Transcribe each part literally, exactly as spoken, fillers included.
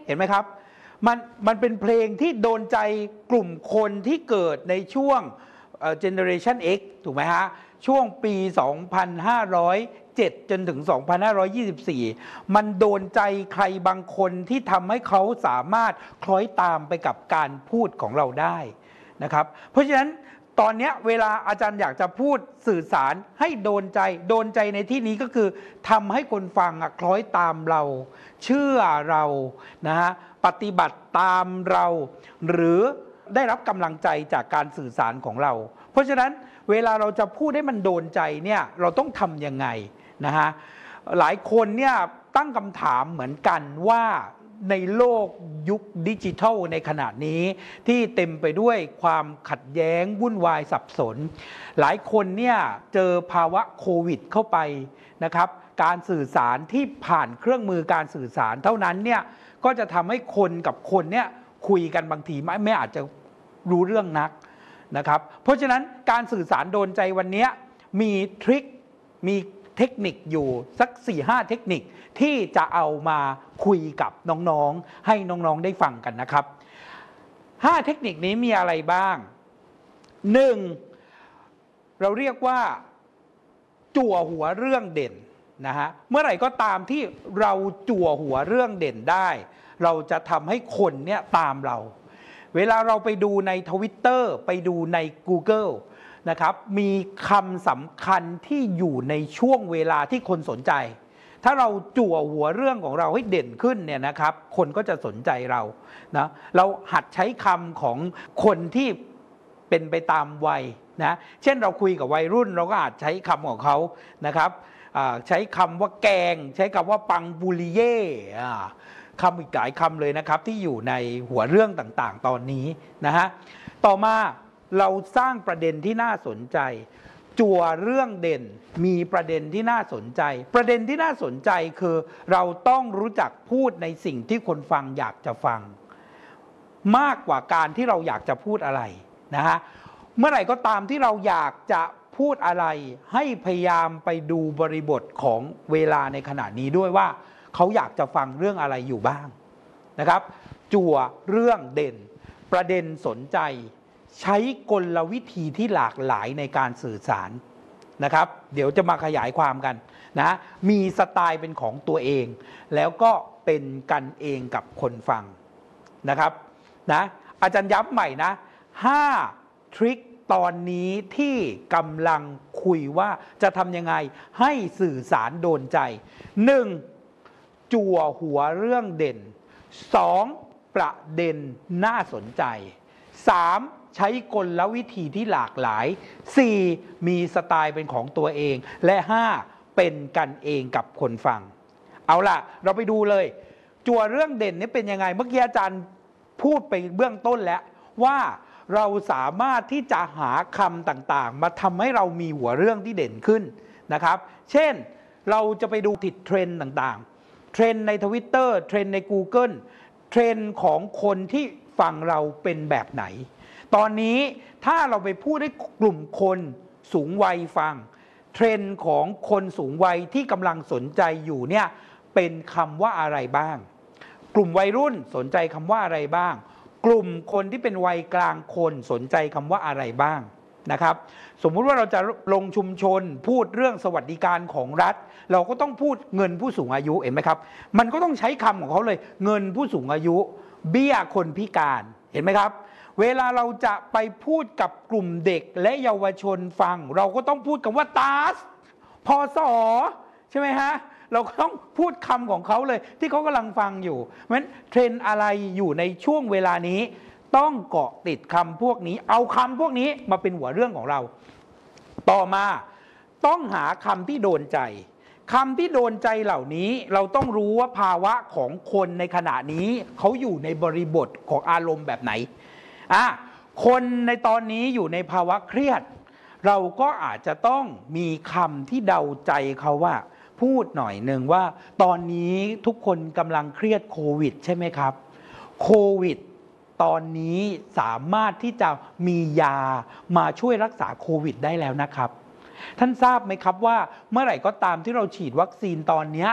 เห็นไหมครับมันมันเป็นเพลงที่โดนใจกลุ่มคนที่เกิดในช่วงเอ่อ Generation X ถูกไหมฮะช่วงปี สองพันห้าร้อยเจ็ด จนถึง สองพันห้าร้อยยี่สิบสี่ มันโดนใจใครบางคนที่ทำให้เขาสามารถคล้อยตามไปกับการพูดของเราได้นะครับเพราะฉะนั้นตอนนี้เวลาอาจารย์อยากจะพูดสื่อสารให้โดนใจโดนใจในที่นี้ก็คือทำให้คนฟังคล้อยตามเราเชื่อเรานะฮะปฏิบัติตามเราหรือได้รับกำลังใจจากการสื่อสารของเราเพราะฉะนั้นเวลาเราจะพูดให้มันโดนใจเนี่ยเราต้องทำยังไงนะฮะหลายคนเนี่ยตั้งคำถามเหมือนกันว่าในโลกยุคดิจิทัลในขณะนี้ที่เต็มไปด้วยความขัดแย้งวุ่นวายสับสนหลายคนเนี่ยเจอภาวะโควิดเข้าไปนะครับการสื่อสารที่ผ่านเครื่องมือการสื่อสารเท่านั้นเนี่ยก็จะทำให้คนกับคนเนี่ยคุยกันบางทีไม่ไม่อาจจะรู้เรื่องนักนะครับเพราะฉะนั้นการสื่อสารโดนใจวันนี้มีทริคมีเทคนิคอยู่สัก สี่ห้า เทคนิคที่จะเอามาคุยกับน้องๆให้น้องๆได้ฟังกันนะครับห้าเทคนิคนี้มีอะไรบ้างหนึ่งเราเรียกว่าจั่วหัวเรื่องเด่นนะฮะเมื่อไหร่ก็ตามที่เราจั่วหัวเรื่องเด่นได้เราจะทำให้คนเนี่ยตามเราเวลาเราไปดูใน ทวิตเตอร์ ไปดูใน กูเกิล นะครับมีคำสำคัญที่อยู่ในช่วงเวลาที่คนสนใจถ้าเราจั่วหัวเรื่องของเราให้เด่นขึ้นเนี่ยนะครับคนก็จะสนใจเรานะเราหัดใช้คำของคนที่เป็นไปตามวัยนะเช่นเราคุยกับวัยรุ่นเราก็อาจใช้คำของเขานะครับใช้คำว่าแกงใช้คำว่าปังบุริเย่คำอีกหลายคำเลยนะครับที่อยู่ในหัวเรื่องต่างๆตอนนี้นะฮะต่อมาเราสร้างประเด็นที่น่าสนใจจั่วเรื่องเด่นมีประเด็นที่น่าสนใจประเด็นที่น่าสนใจคือเราต้องรู้จักพูดในสิ่งที่คนฟังอยากจะฟังมากกว่าการที่เราอยากจะพูดอะไรนะฮะเมื่อไหร่ก็ตามที่เราอยากจะพูดอะไรให้พยายามไปดูบริบทของเวลาในขณะนี้ด้วยว่าเขาอยากจะฟังเรื่องอะไรอยู่บ้างนะครับจั่วเรื่องเด่นประเด็นสนใจใช้กลวิธีที่หลากหลายในการสื่อสารนะครับเดี๋ยวจะมาขยายความกันนะมีสไตล์เป็นของตัวเองแล้วก็เป็นกันเองกับคนฟังนะครับนะอาจารย์ย้ำใหม่นะห้าทริคตอนนี้ที่กำลังคุยว่าจะทำยังไงให้สื่อสารโดนใจหนึ่งจั่วหัวเรื่องเด่นสองประเด็นน่าสนใจสามใช้กลวิธีที่หลากหลายสี่มีสไตล์เป็นของตัวเองและห้าเป็นกันเองกับคนฟังเอาล่ะเราไปดูเลยจั่วเรื่องเด่นนี่เป็นยังไงเมื่อกี้อาจารย์พูดไปเบื้องต้นแล้วว่าเราสามารถที่จะหาคำต่างๆมาทำให้เรามีหัวเรื่องที่เด่นขึ้นนะครับเช่นเราจะไปดูติดเทรนด์ต่างๆเทรนด์ใน ทวิตเตอร์ เทรนด์ใน กูเกิล เทรนด์ของคนที่ฟังเราเป็นแบบไหนตอนนี้ถ้าเราไปพูดให้กลุ่มคนสูงวัยฟังเทรนด์ของคนสูงวัยที่กำลังสนใจอยู่เนี่ยเป็นคำว่าอะไรบ้างกลุ่มวัยรุ่นสนใจคำว่าอะไรบ้างกลุ่มคนที่เป็นวัยกลางคนสนใจคำว่าอะไรบ้างนะครับสมมุติว่าเราจะลงชุมชนพูดเรื่องสวัสดิการของรัฐเราก็ต้องพูดเงินผู้สูงอายุเห็นไหมครับมันก็ต้องใช้คำของเขาเลยเงินผู้สูงอายุเบี้ยคนพิการเห็นไหมครับเวลาเราจะไปพูดกับกลุ่มเด็กและเยาวชนฟังเราก็ต้องพูดคำว่าตาสพศใช่ไหมฮะเราก็ต้องพูดคำของเขาเลยที่เขากำลังฟังอยู่เพราะฉะนั้นเทรนด์อะไรอยู่ในช่วงเวลานี้ต้องเกาะติดคำพวกนี้เอาคำพวกนี้มาเป็นหัวเรื่องของเราต่อมาต้องหาคำที่โดนใจคำที่โดนใจเหล่านี้เราต้องรู้ว่าภาวะของคนในขณะนี้เขาอยู่ในบริบทของอารมณ์แบบไหนอ่ะคนในตอนนี้อยู่ในภาวะเครียดเราก็อาจจะต้องมีคำที่เดาใจเขาว่าพูดหน่อยหนึ่งว่าตอนนี้ทุกคนกำลังเครียดโควิดใช่ไหมครับโควิดตอนนี้สามารถที่จะมียามาช่วยรักษาโควิดได้แล้วนะครับท่านทราบไหมครับว่าเมื่อไหร่ก็ตามที่เราฉีดวัคซีนตอนนี้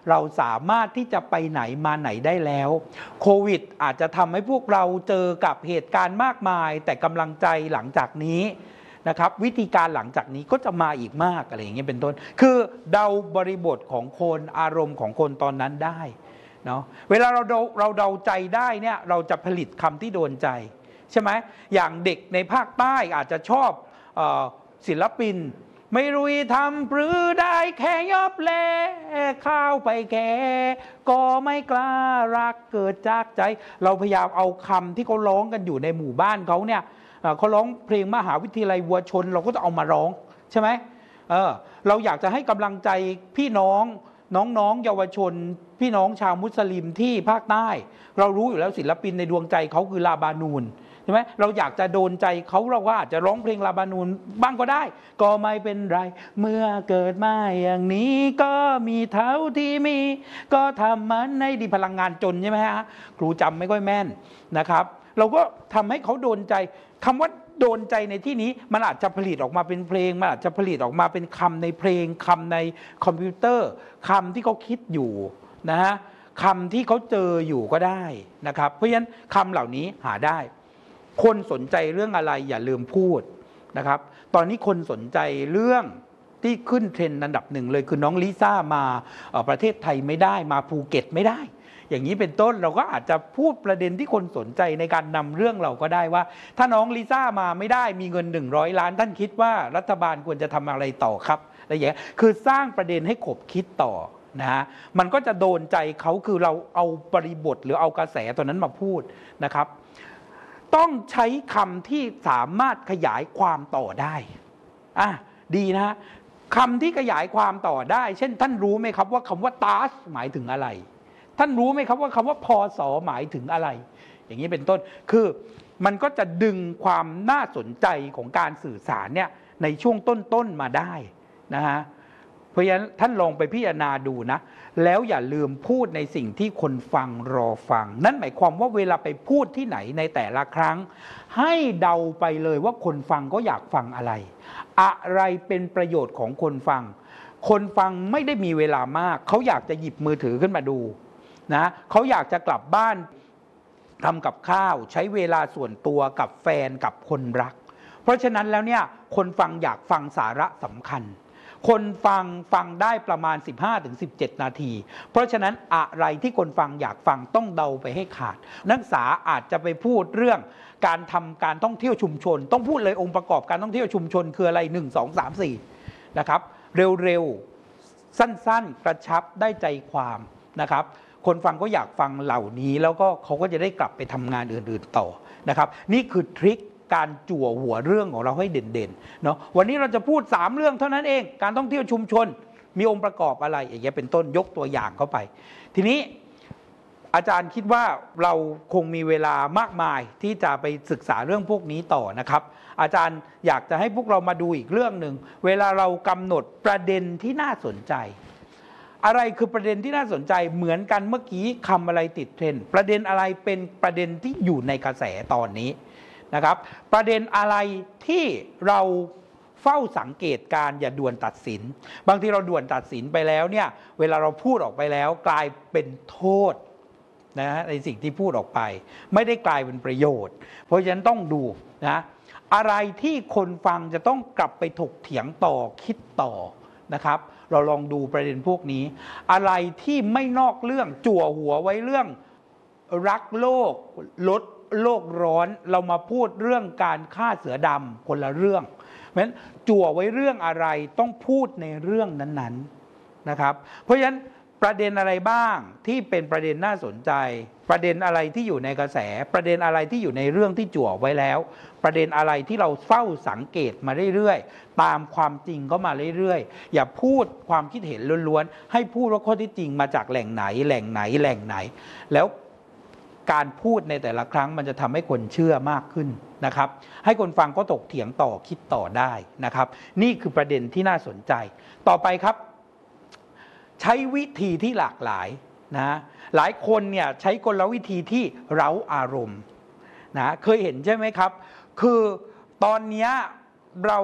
เราสามารถที่จะไปไหนมาไหนได้แล้วโควิดอาจจะทำให้พวกเราเจอกับเหตุการณ์มากมายแต่กำลังใจหลังจากนี้นะครับวิธีการหลังจากนี้ก็จะมาอีกมากอะไรอย่างเงี้ยเป็นต้นคือเดาบริบทของคนอารมณ์ของคนตอนนั้นได้เนาะเวลาเราเดาเราเดาใจได้เนี่ยเราจะผลิตคำที่โดนใจใช่ไหมอย่างเด็กในภาคใต้อาจจะชอบเอ่อศิลปินไม่รู้ทำหรือได้แค่ยอบแลข้าวไปแก่ก็ไม่กล้ารักเกิดจากใจเราพยายามเอาคำที่เขาร้องกันอยู่ในหมู่บ้านเขาเนี่ยเขาร้องเพลงมหาวิทยาลัยวัวชนเราก็จะเอามาร้องใช่ไหมเออเราอยากจะให้กำลังใจพี่น้องน้องๆเยาวชนพี่น้องชาวมุสลิมที่ภาคใต้เรารู้อยู่แล้วศิลปินในดวงใจเขาคือลาบานูนใช่ไหมเราอยากจะโดนใจเขาเราก็อาจจะร้องเพลงลาบานูนบ้างก็ได้ก็ไม่เป็นไรเมื่อเกิดมาอย่างนี้ก็มีเท่าที่มีก็ทำมันในดีพลังงานจนใช่ไหมฮะครูจำไม่ค่อยแม่นนะครับเราก็ทำให้เขาโดนใจคำว่าโดนใจในที่นี้มันอาจจะผลิตออกมาเป็นเพลงมันอาจจะผลิตออกมาเป็นคำในเพลงคำในคอมพิวเตอร์คำที่เขาคิดอยู่นะฮะคำที่เขาเจออยู่ก็ได้นะครับเพราะฉะนั้นคำเหล่านี้หาได้คนสนใจเรื่องอะไรอย่าลืมพูดนะครับตอนนี้คนสนใจเรื่องที่ขึ้นเทรนด์อันดับหนึ่งเลยคือน้องลิซ่ามาประเทศไทยไม่ได้มาภูเก็ตไม่ได้อย่างนี้เป็นต้นเราก็อาจจะพูดประเด็นที่คนสนใจในการนำเรื่องเราก็ได้ว่าถ้าน้องลิซ่ามาไม่ได้มีเงินหนึ่งร้อยล้านท่านคิดว่ารัฐบาลควรจะทำอะไรต่อครับอะไรอย่างเงี้ยคือสร้างประเด็นให้ขบคิดต่อนะฮะมันก็จะโดนใจเขาคือเราเอาบริบทหรือเอากระแสตัวนั้นมาพูดนะครับต้องใช้คำที่สามารถขยายความต่อได้อ่ะดีนะคำที่ขยายความต่อได้เช่นท่านรู้ไหมครับว่าคำว่าตาสหมายถึงอะไรท่านรู้ไหมครับว่าคำว่าพศหมายถึงอะไรอย่างนี้เป็นต้นคือมันก็จะดึงความน่าสนใจของการสื่อสารเนี่ยในช่วงต้นๆมาได้นะฮะเพราะฉะนั้นท่านลองไปพิจารณาดูนะแล้วอย่าลืมพูดในสิ่งที่คนฟังรอฟังนั่นหมายความว่าเวลาไปพูดที่ไหนในแต่ละครั้งให้เดาไปเลยว่าคนฟังก็อยากฟังอะไรอะไรเป็นประโยชน์ของคนฟังคนฟังไม่ได้มีเวลามากเขาอยากจะหยิบมือถือขึ้นมาดูนะเขาอยากจะกลับบ้านทำกับข้าวใช้เวลาส่วนตัวกับแฟนกับคนรักเพราะฉะนั้นแล้วเนี่ยคนฟังอยากฟังสาระสำคัญคนฟังฟังได้ประมาณ สิบห้าถึงสิบเจ็ด นาทีเพราะฉะนั้นอะไรที่คนฟังอยากฟังต้องเดาไปให้ขาดนักศึกษาอาจจะไปพูดเรื่องการทำการท่องเที่ยวชุมชนต้องพูดเลยองค์ประกอบการท่องเที่ยวชุมชนคืออะไรหนึ่ง สอง สาม สี่นะครับเร็วๆสั้นๆกระชับได้ใจความนะครับคนฟังก็อยากฟังเหล่านี้แล้วก็เขาก็จะได้กลับไปทำงานอื่นๆต่อนะครับนี่คือทริคการจั่วหัวเรื่องของเราให้เด่นๆเนาะวันนี้เราจะพูดสามเรื่องเท่านั้นเองการท่องเที่ยวชุมชนมีองค์ประกอบอะไรอย่างเงี้ยเป็นต้นยกตัวอย่างเข้าไปทีนี้อาจารย์คิดว่าเราคงมีเวลามากมายที่จะไปศึกษาเรื่องพวกนี้ต่อนะครับอาจารย์อยากจะให้พวกเรามาดูอีกเรื่องหนึ่งเวลาเรากำหนดประเด็นที่น่าสนใจอะไรคือประเด็นที่น่าสนใจเหมือนกันเมื่อกี้คำอะไรติดเทรนด์ประเด็นอะไรเป็นประเด็นที่อยู่ในกระแสตอนนี้นะครับประเด็นอะไรที่เราเฝ้าสังเกตการอย่าด่วนตัดสินบางทีเราด่วนตัดสินไปแล้วเนี่ยเวลาเราพูดออกไปแล้วกลายเป็นโทษนะในสิ่งที่พูดออกไปไม่ได้กลายเป็นประโยชน์เพราะฉะนั้นต้องดูนะอะไรที่คนฟังจะต้องกลับไปถกเถียงต่อคิดต่อนะครับเราลองดูประเด็นพวกนี้อะไรที่ไม่นอกเรื่องจั่วหัวไว้เรื่องรักโลกลดโลกร้อนเรามาพูดเรื่องการฆ่าเสือดำคนละเรื่องเพราะฉะนั้นจั่วไว้เรื่องอะไรต้องพูดในเรื่องนั้นๆนะครับเพราะฉะนั้นประเด็นอะไรบ้างที่เป็นประเด็นน่าสนใจประเด็นอะไรที่อยู่ในกระแสประเด็นอะไรที่อยู่ในเรื่องที่จั่วไว้แล้วประเด็นอะไรที่เราเฝ้าสังเกตมาเรื่อยๆตามความจริงก็มาเรื่อยๆอย่าพูดความคิดเห็นล้วนๆให้พูดว่าข้อที่จริงมาจากแหล่งไหนแหล่งไหนแหล่งไหนแล้วการพูดในแต่ละครั้งมันจะทำให้คนเชื่อมากขึ้นนะครับให้คนฟังก็ถกเถียงต่อคิดต่อได้นะครับนี่คือประเด็นที่น่าสนใจต่อไปครับใช้วิธีที่หลากหลายนะหลายคนเนี่ยใช้กลวิธีที่เร้าอารมณ์นะเคยเห็นใช่ไหมครับคือตอนนี้เรา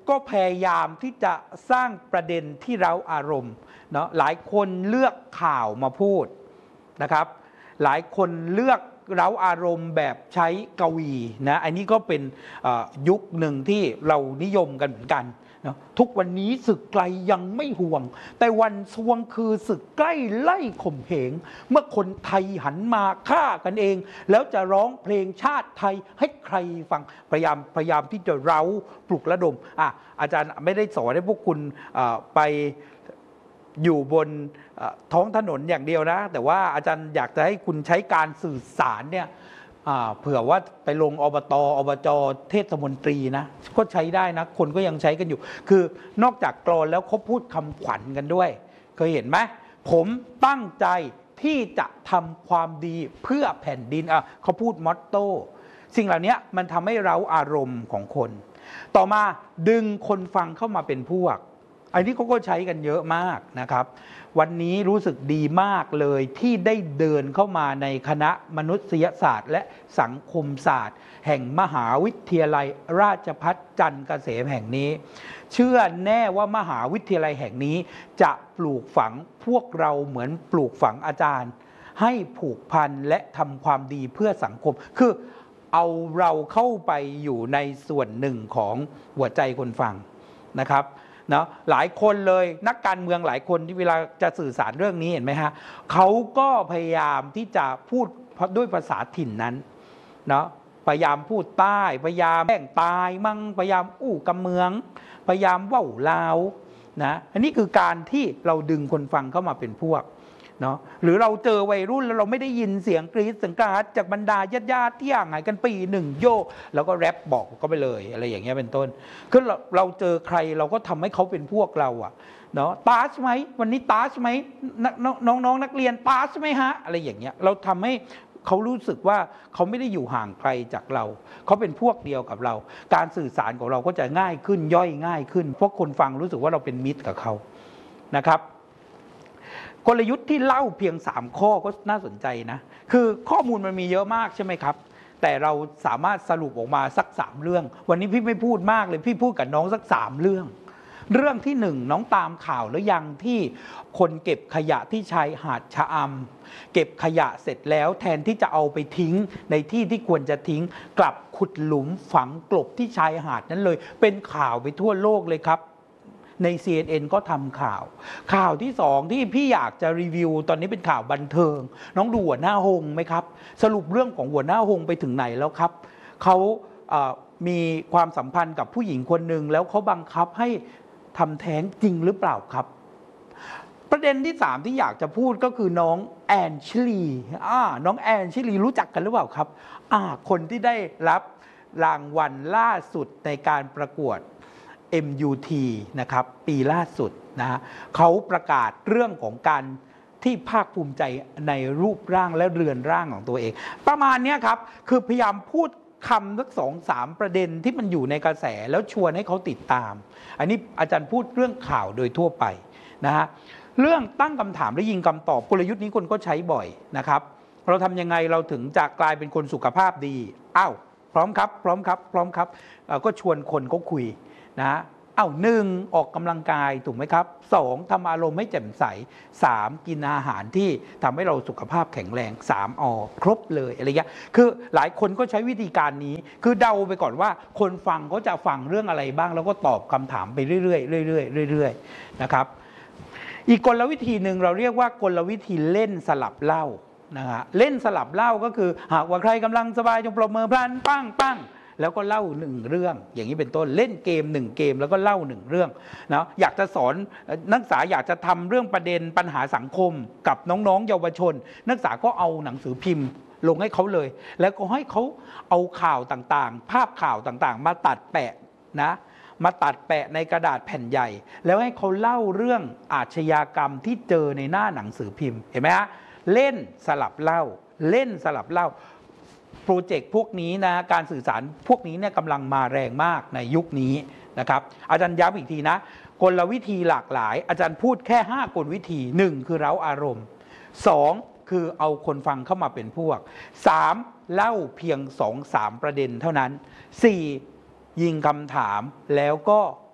ก็พยายามที่จะสร้างประเด็นที่เร้าอารมณ์เนาะหลายคนเลือกข่าวมาพูดนะครับหลายคนเลือกเร้าอารมณ์แบบใช้กวีนะอันนี้ก็เป็นยุคหนึ่งที่เรานิยมกันเหมือนกันนะทุกวันนี้ศึกไกลยังไม่ห่วงแต่วันสวงคือศึกใกล้ไล่ข่มเหงเมื่อคนไทยหันมาฆ่ากันเองแล้วจะร้องเพลงชาติไทยให้ใครฟังพยายามพยายามที่จะเร้าปลุกระดมอ่ะอาจารย์ไม่ได้สอนให้พวกคุณไปอยู่บนท้องถนนอย่างเดียวนะแต่ว่าอาจารย์อยากจะให้คุณใช้การสื่อสารเนี่ยเผื่อว่าไปลงอบตอบจเทศมนตรีนะก็ใช้ได้นะคนก็ยังใช้กันอยู่คือนอกจากกลอนแล้วเขาพูดคำขวัญกันด้วยเคยเห็นไหมผมตั้งใจที่จะทำความดีเพื่อแผ่นดินอ่ะเขาพูดมอตโต้สิ่งเหล่านี้มันทำให้เราอารมณ์ของคนต่อมาดึงคนฟังเข้ามาเป็นพวกอันนี้เขาก็ใช้กันเยอะมากนะครับวันนี้รู้สึกดีมากเลยที่ได้เดินเข้ามาในคณะมนุษยศาสตร์และสังคมศาสตร์แห่งมหาวิทยาลัยราชภัฏจันทร์เกษมแห่งนี้เชื่อแน่ว่ามหาวิทยาลัยแห่งนี้จะปลูกฝังพวกเราเหมือนปลูกฝังอาจารย์ให้ผูกพันและทำความดีเพื่อสังคมคือเอาเราเข้าไปอยู่ในส่วนหนึ่งของหัวใจคนฟังนะครับเนาะหลายคนเลยนักการเมืองหลายคนที่เวลาจะสื่อสารเรื่องนี้เห็นไหมฮะเขาก็พยายามที่จะพูดด้วยภาษาถิ่นนั้นเนาะพยายามพูดใต้พยายามแกล้งตายมั่งพยายามอู้กำเมืองพยายามว่าวลาวนะอันนี้คือการที่เราดึงคนฟังเข้ามาเป็นพวกเนาะหรือเราเจอวัยรุ่นแล้วเราไม่ได้ยินเสียงกรี๊ดเสียงกราดจากบรรดาญาติญาติที่ห่างหายกันปีหนึ่งโยแล้วก็แรปบอกก็ไปเลยอะไรอย่างเงี้ยเป็นต้นคือเราเราเจอใครเราก็ทำให้เขาเป็นพวกเราอะเนาะตาใช่ไหมวันนี้ตาใช่ไหมน้องน้องนักเรียนตาใช่ไหมฮะอะไรอย่างเงี้ยเราทำให้เขารู้สึกว่าเขาไม่ได้อยู่ห่างไกลจากเราเขาเป็นพวกเดียวกับเราการสื่อสารของเราก็จะง่ายขึ้นย่อยง่ายขึ้นเพราะคนฟังรู้สึกว่าเราเป็นมิตรกับเขานะครับกลยุทธ์ที่เล่าเพียงสามข้อก็น่าสนใจนะคือข้อมูลมันมีเยอะมากใช่ไหมครับแต่เราสามารถสรุปออกมาสักสามเรื่องวันนี้พี่ไม่พูดมากเลยพี่พูดกับน้องสักสามเรื่องเรื่องที่หนึ่งน้องตามข่าวหรือยังที่คนเก็บขยะที่ชายหาดชะอำเก็บขยะเสร็จแล้วแทนที่จะเอาไปทิ้งในที่ที่ควรจะทิ้งกลับขุดหลุมฝังกลบที่ชายหาดนั้นเลยเป็นข่าวไปทั่วโลกเลยครับใน ซี เอ็น เอ็น ก็ทำข่าวข่าวที่สองที่พี่อยากจะรีวิวตอนนี้เป็นข่าวบันเทิงน้องดูหัวหน้าหงไหมครับสรุปเรื่องของหัวหน้าหงไปถึงไหนแล้วครับเขามีความสัมพันธ์กับผู้หญิงคนหนึ่งแล้วเขาบังคับให้ทำแท้งจริงหรือเปล่าครับประเด็นที่สามที่อยากจะพูดก็คือน้องแอนชิลีอ่าน้องแอนชิลีรู้จักกันหรือเปล่าครับอ่าคนที่ได้รับรางวัลล่าสุดในการประกวดเอ็ม ยู ที นะครับปีล่าสุดนะฮะเขาประกาศเรื่องของการที่ภาคภูมิใจในรูปร่างและเรือนร่างของตัวเองประมาณนี้ครับคือพยายามพูดคำสักสองสามประเด็นที่มันอยู่ในกระแสแล้วชวนให้เขาติดตามอันนี้อาจารย์พูดเรื่องข่าวโดยทั่วไปนะฮะเรื่องตั้งคำถามและยิงคำตอบกลยุทธ์นี้คนก็ใช้บ่อยนะครับเราทำยังไงเราถึงจะกลายเป็นคนสุขภาพดีอ้าวพร้อมครับพร้อมครับพร้อมครับก็ชวนคนก็คุยนะเอ้าหนึ่งออกกำลังกายถูกไหมครับสองทำอารมณ์ให้แจ่มใสสามกินอาหารที่ทำให้เราสุขภาพแข็งแรงสามออครบเลยอะไรเงี้ยคือหลายคนก็ใช้วิธีการนี้คือเดาไปก่อนว่าคนฟังเขาจะฟังเรื่องอะไรบ้างแล้วก็ตอบคำถามไปเรื่อยๆเรื่อยๆเรื่อยๆนะครับอีกกลวิธีหนึ่งเราเรียกว่ากลวิธีเล่นสลับเล่านะฮะเล่นสลับเล่าก็คือหากว่าใครกำลังสบายจงปรบมือพลันปั้งปั้งแล้วก็เล่าหนึ่งเรื่องอย่างนี้เป็นต้นเล่นเกมหนึ่งเกมแล้วก็เล่าหนึ่งเรื่องนะอยากจะสอนนักศึกษาอยากจะทำเรื่องประเด็นปัญหาสังคมกับน้องๆเยาวชนนักศึกษาก็เอาหนังสือพิมพ์ลงให้เขาเลยแล้วก็ให้เขาเอาข่าวต่างๆภาพข่าวต่างๆมาตัดแปะนะมาตัดแปะในกระดาษแผ่นใหญ่แล้วให้เขาเล่าเรื่องอาชญากรรมที่เจอในหน้าหนังสือพิมพ์เห็นไหมฮะเล่นสลับเล่าเล่นสลับเล่าโปรเจกต์พวกนี้นะการสื่อสารพวกนี้เนี่ยกำลังมาแรงมากในยุคนี้นะครับอาจารย์ย้ำอีกทีนะกลวิธีหลากหลายอาจารย์พูดแค่ห้ากลวิธีหนึ่งคือเร้าอารมณ์สองคือเอาคนฟังเข้ามาเป็นพวกสามเล่าเพียง สองถึงสาม ประเด็นเท่านั้นสี่ยิงคำถามแล้วก็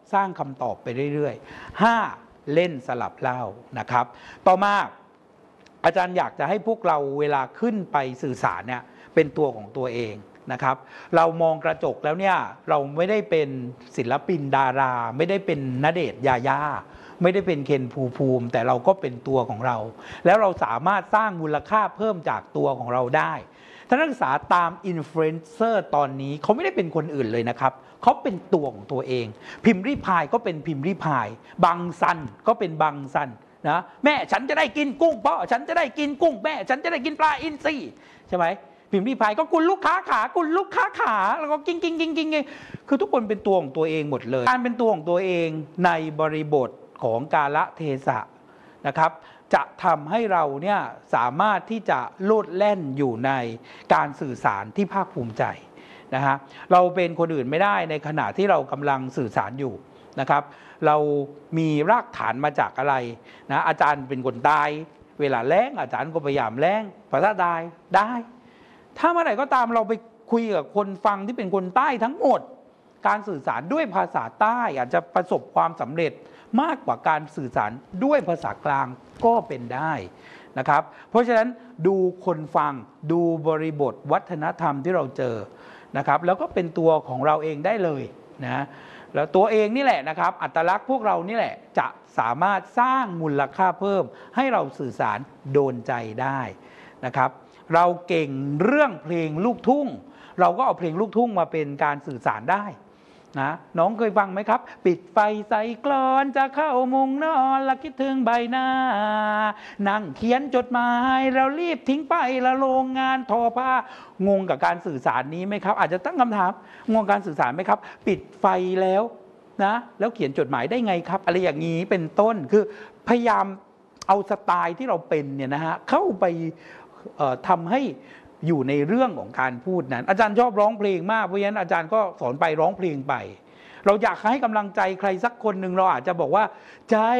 สร้างคำตอบไปเรื่อยๆห้าเล่นสลับเล่านะครับต่อมาอาจารย์อยากจะให้พวกเราเวลาขึ้นไปสื่อสารเนี่ยเป็นตัวของตัวเองนะครับเรามองกระจกแล้วเนี่ยเราไม่ได้เป็นศิลปินดาราไม่ได้เป็นณเดชน์ยาย่าไม่ได้เป็นเคนภูมิภูมิแต่เราก็เป็นตัวของเราแล้วเราสามารถสร้างมูลค่าเพิ่มจากตัวของเราได้ท่านนักศึกษาตามอินฟลูเอนเซอร์ตอนนี้เขาไม่ได้เป็นคนอื่นเลยนะครับเขาเป็นตัวของตัวเองพิมพ์ริพายก็เป็นพิมพ์ริพายบังซันก็เป็นบังซันนะแม่ฉันจะได้กินกุ้งพ่อฉันจะได้กินกุ้งแม่ฉันจะได้กินปลาอินทรีใช่ไหมพิมพ์ริพายก็กุลลูกค้าขากุลลูกค้าขาแล้วก็กิ้งกิ้งกิ้งกิ้งคือทุกคนเป็นตัวของตัวเองหมดเลยการเป็นตัวของตัวเองในบริบทของกาลเทศะนะครับจะทำให้เราเนี่ยสามารถที่จะโลดแล่นอยู่ในการสื่อสารที่ภาคภูมิใจนะฮะเราเป็นคนอื่นไม่ได้ในขณะที่เรากำลังสื่อสารอยู่นะครับเรามีรากฐานมาจากอะไรนะอาจารย์เป็นคนใต้เวลาแล้งอาจารย์ก็พยายามแล้งภาษาใต้ได้ถ้าเมื่อไหร่ก็ตามเราไปคุยกับคนฟังที่เป็นคนใต้ทั้งหมดการสื่อสารด้วยภาษาใต้อาจจะประสบความสำเร็จมากกว่าการสื่อสารด้วยภาษากลางก็เป็นได้นะครับเพราะฉะนั้นดูคนฟังดูบริบทวัฒนธรรมที่เราเจอนะครับแล้วก็เป็นตัวของเราเองได้เลยนะแล้วตัวเองนี่แหละนะครับอัตลักษณ์พวกเรานี่แหละจะสามารถสร้างมูลค่าเพิ่มให้เราสื่อสารโดนใจได้นะครับเราเก่งเรื่องเพลงลูกทุ่งเราก็เอาเพลงลูกทุ่งมาเป็นการสื่อสารได้นะน้องเคยฟังไหมครับปิดไฟใส่กลอนจะเข้ามุงนอนละคิดถึงใบหน้านั่งเขียนจดหมายแล้วรีบทิ้งไปละโรงงานทอผ้างงกับการสื่อสารนี้ไหมครับอาจจะตั้งคำถามงงการสื่อสารไหมครับปิดไฟแล้วนะแล้วเขียนจดหมายได้ไงครับอะไรอย่างนี้เป็นต้นคือพยายามเอาสไตล์ที่เราเป็นเนี่ยนะฮะเข้าไปทำให้อยู่ในเรื่องของการพูดนั้นอาจารย์ชอบร้องเพลงมากเพราะฉะนั้นอาจารย์ก็สอนไปร้องเพลงไปเราอยากให้กำลังใจใครสักคนหนึ่งเราอาจจะบอกว่าใจ